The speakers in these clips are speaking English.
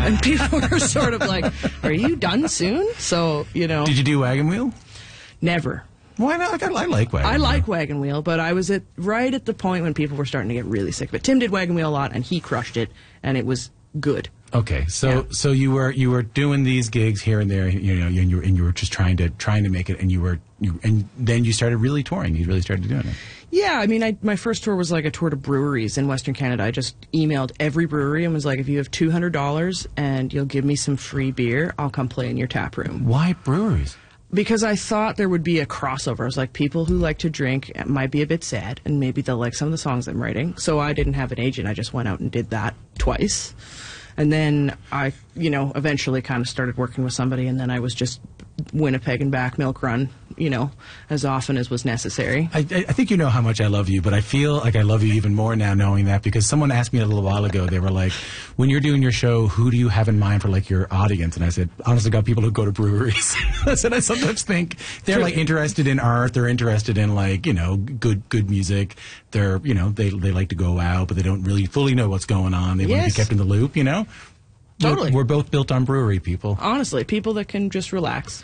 And people were sort of like, are you done soon? So, Did you do Wagon Wheel? Never. Why not? I like Wagon Wheel. I like Wagon Wheel, but I was right at the point when people were starting to get really sick of it. Tim did Wagon Wheel a lot, and he crushed it, and it was good. Okay, so you were doing these gigs here and there, and you were just trying to make it, and then you started really touring. You really started doing it. Yeah, I mean, my first tour was like a tour to breweries in Western Canada. I just emailed every brewery and was like, if you have $200 and you'll give me some free beer, I'll come play in your tap room. Why breweries? Because I thought there would be a crossover. I was like, people who like to drink might be a bit sad, and maybe they'll like some of the songs I'm writing. So I didn't have an agent. I just went out and did that twice. And then I, eventually kind of started working with somebody, and then I was just Winnipeg and back milk run, as often as was necessary. I think you know how much I love you, but I feel like I love you even more now knowing that, because someone asked me a little while ago, they were like, when you're doing your show, who do you have in mind for like your audience? And I said, honestly, got people who go to breweries. I said, I sometimes think they're like interested in art, they're interested in like, good music. They're, they like to go out, but they don't really fully know what's going on. They want to be kept in the loop, Totally. We're both built on brewery people. Honestly, people that can just relax.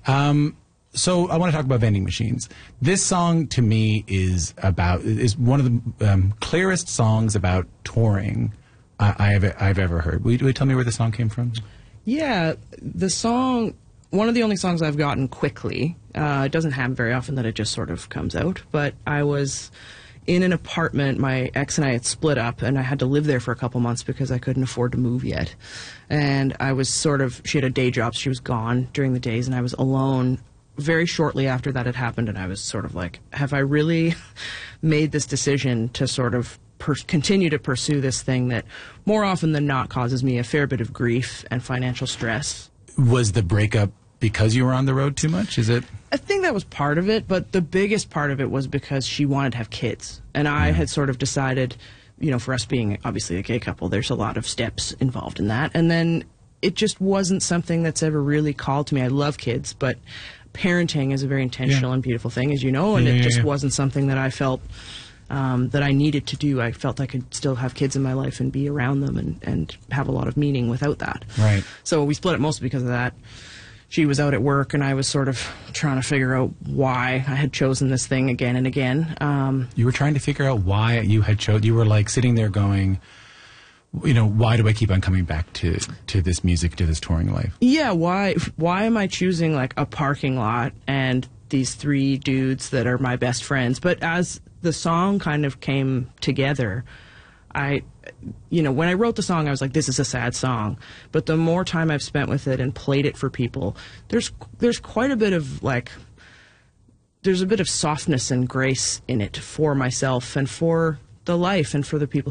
So I want to talk about vending machines. This song to me is one of the clearest songs about touring I've ever heard. Will you tell me where the song came from? Yeah, the song, one of the only songs I've gotten quickly. It doesn't happen very often that it just sort of comes out, but I was in an apartment. My ex and I had split up, and I had to live there for a couple months because I couldn't afford to move yet. And I was she had a day job, so she was gone during the days, and I was alone very shortly after that had happened, and I was sort of like, have I really made this decision to sort of continue to pursue this thing that more often than not causes me a fair bit of grief and financial stress? Was the breakup because you were on the road too much? Is it? I think that was part of it, but the biggest part of it was because she wanted to have kids. And I had sort of decided, for us being obviously a gay couple, there's a lot of steps involved in that. And then it just wasn't something that's ever really called to me. I love kids, but parenting is a very intentional and beautiful thing, as you know, and it just wasn't something that I felt that I needed to do. I felt I could still have kids in my life and be around them and have a lot of meaning without that. Right. So we split up mostly because of that. She was out at work, and I was sort of trying to figure out why I had chosen this thing again and again. You were trying to figure out why you had chosen. You were like sitting there going, why do I keep on coming back to this music, to this touring life? Yeah, why am I choosing like a parking lot and these three dudes that are my best friends? But as the song kind of came together, when I wrote the song, I was like, this is a sad song. But the more time I've spent with it and played it for people, there's quite a bit of there's a bit of softness and grace in it for myself and for the life and for the people